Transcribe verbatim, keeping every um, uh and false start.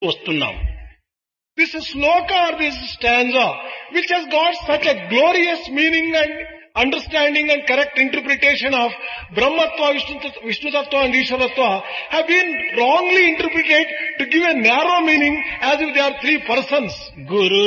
వస్తున్నాం. This sloka or this stanza, which has got such a glorious meaning and understanding and correct interpretation of Brahmatva, Vishnu Tattva and Ishwaratva, have been wrongly interpreted to give a narrow meaning as if they are three persons. Guru